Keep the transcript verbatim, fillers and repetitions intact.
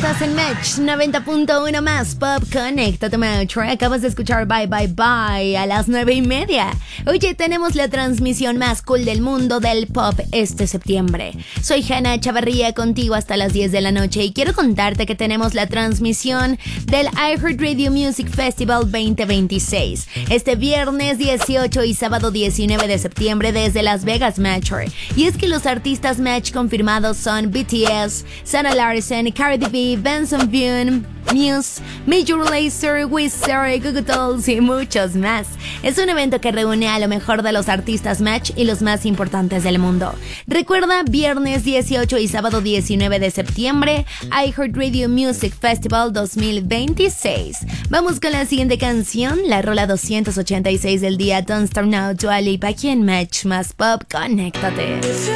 Estás en Match noventa punto uno más Pop. Conéctate, Metro. Acabas de escuchar Bye Bye Bye a las nueve y media. Oye, tenemos la transmisión más cool del mundo del pop este septiembre. Soy Hanna Chavarría, contigo hasta las diez de la noche, y quiero contarte que tenemos la transmisión del iHeartRadio Music Festival veinte veintiséis este viernes dieciocho y sábado diecinueve de septiembre desde Las Vegas, Metro. Y es que los artistas Match confirmados son B T S, Sarah Larson, Cardi B, Benson Boone, Muse, Major Lazer, Wizard, Goo Goo Dolls y muchos más. Es un evento que reúne a lo mejor de los artistas Match y los más importantes del mundo. Recuerda, viernes dieciocho y sábado diecinueve de septiembre, iHeartRadio Music Festival dos mil veintiséis. Vamos con la siguiente canción, la rola doscientos ochenta y seis del día, Don't Start Now, Dua Lipa, aquí en Match más Pop. Conéctate.